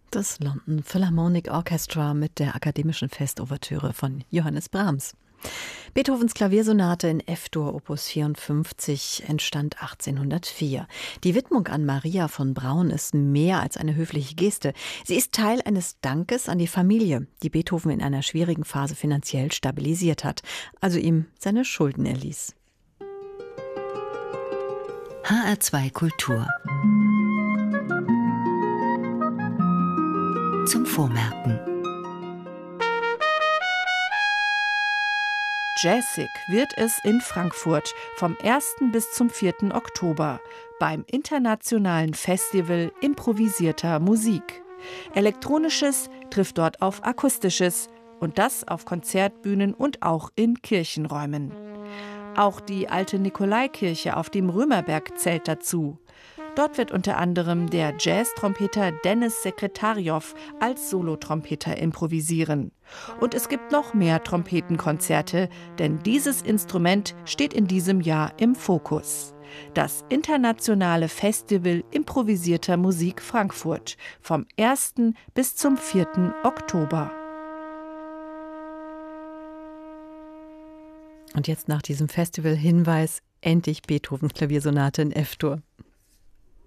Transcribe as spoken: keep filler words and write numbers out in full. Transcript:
Das London Philharmonic Orchestra mit der akademischen Festouvertüre von Johannes Brahms. Beethovens Klaviersonate in F-Dur Opus vierundfünfzig entstand achtzehnhundertvier. Die Widmung an Maria von Braun ist mehr als eine höfliche Geste. Sie ist Teil eines Dankes an die Familie, die Beethoven in einer schwierigen Phase finanziell stabilisiert hat, also ihm seine Schulden erließ. H R zwei Kultur zum Vormerken. Jazzig wird es in Frankfurt vom ersten bis zum vierten Oktober beim internationalen Festival improvisierter Musik. Elektronisches trifft dort auf Akustisches und das auf Konzertbühnen und auch in Kirchenräumen. Auch die alte Nikolaikirche auf dem Römerberg zählt dazu. Dort wird unter anderem der Jazz-Trompeter Dennis Sekretarjow als Solotrompeter improvisieren. Und es gibt noch mehr Trompetenkonzerte, denn dieses Instrument steht in diesem Jahr im Fokus. Das internationale Festival improvisierter Musik Frankfurt vom ersten bis zum vierten Oktober. Und jetzt nach diesem Festival Hinweis, endlich Beethovens Klaviersonate in F-Dur.